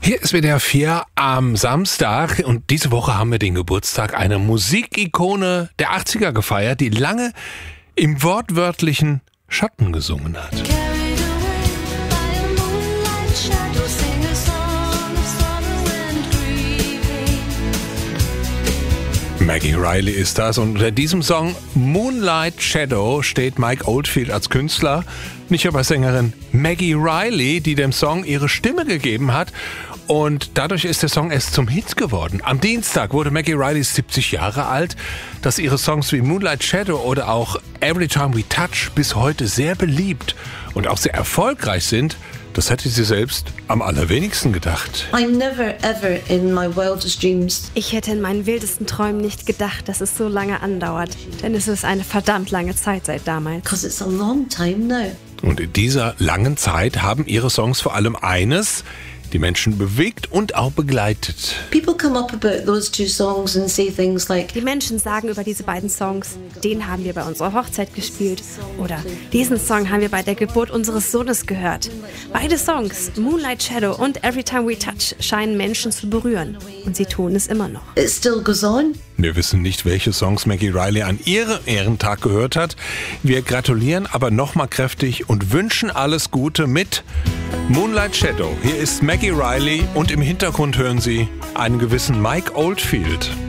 Hier ist WDR 4 am Samstag und diese Woche haben wir den Geburtstag einer Musikikone der 80er gefeiert, die lange im wortwörtlichen Schatten gesungen hat. Maggie Reilly ist das und unter diesem Song Moonlight Shadow steht Mike Oldfield als Künstler, nicht aber Sängerin Maggie Reilly, die dem Song ihre Stimme gegeben hat. Und dadurch ist der Song erst zum Hit geworden. Am Dienstag wurde Maggie Reilly 70 Jahre alt. Dass ihre Songs wie Moonlight Shadow oder auch Every Time We Touch bis heute sehr beliebt und auch sehr erfolgreich sind, das hätte sie selbst am allerwenigsten gedacht. Ich hätte in meinen wildesten Träumen nicht gedacht, dass es so lange andauert. Denn es ist eine verdammt lange Zeit seit damals. Und in dieser langen Zeit haben ihre Songs vor allem eines: die Menschen bewegt und auch begleitet. Die Menschen sagen über diese beiden Songs, den haben wir bei unserer Hochzeit gespielt. Oder diesen Song haben wir bei der Geburt unseres Sohnes gehört. Beide Songs, Moonlight Shadow und Every Time We Touch, scheinen Menschen zu berühren. Und sie tun es immer noch. Wir wissen nicht, welche Songs Maggie Reilly an ihrem Ehrentag gehört hat. Wir gratulieren aber nochmal kräftig und wünschen alles Gute mit Moonlight Shadow. Hier ist Maggie Reilly und im Hintergrund hören Sie einen gewissen Mike Oldfield.